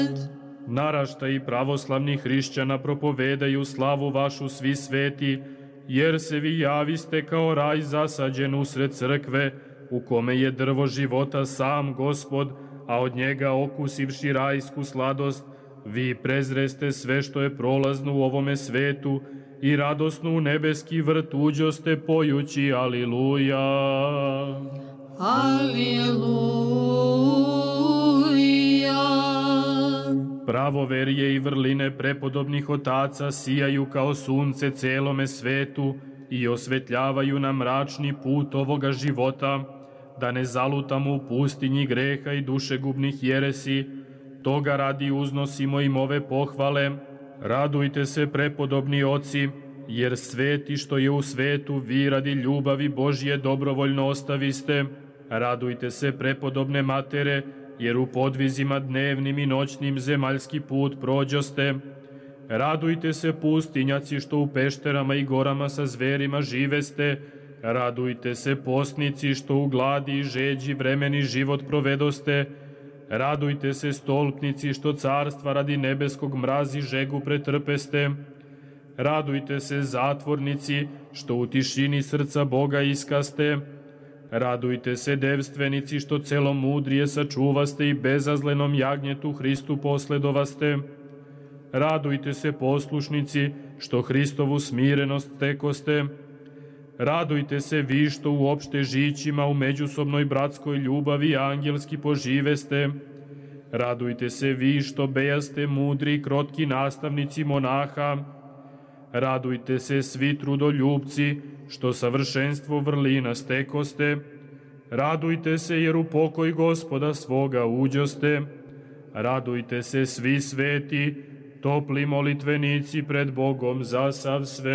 Naraštaji pravoslavnih hrišćana propovedaju slavu vašu svi sveti, jer se vi javiste kao raj zasađen usred crkve, u kome je drvo života sam Gospod, a od njega okusivši rajsku sladost, vi prezreste sve što je prolazno u ovome svetu i radosno u nebeski vrt uđoste pojući Aliluja. Aliluja. Pravoverje i vrline prepodobnih otaca sijaju kao sunce celome svetu i osvetljavaju nam mračni put ovoga života, da ne zalutamo u pustinji greha i dušegubnih jeresi. Toga radi uznosimo im ove pohvale. Radujte se, prepodobni oci, jer sveti što je u svetu vi radi ljubavi Božje dobrovoljno ostaviste. Radujte se, prepodobne matere, jer u podvizima dnevnim i noćnim zemaljski put prođoste. Radujte se, pustinjaci, što u pešterama i gorama sa zverima živeste. Radujte se, postnici, što u gladi i žeđi vremeni život provedoste. Radujte se, stolpnici, što carstva radi nebeskog mrazi žegu pretrpeste. Radujte se, zatvornici, što u tišini srca Boga iskaste. Radujte se, devstvenici, što celomudrije sačuvaste i bezazlenom jagnjetu Hristu posledovaste. Radujte se, poslušnici, što Hristovu smirenost stekoste. Radujte se vi što u opšte žićima u međusobnoj bratskoj ljubavi angelski poživeste. Radujte se vi što bejaste mudri i krotki nastavnici monaha. Radujte se svi trudoljubci, što savršenstvo vrlina stekoste. Radujte se jer u pokoj Gospoda svoga uđoste. Radujte se svi sveti, topli molitvenici pred Bogom za sav svet.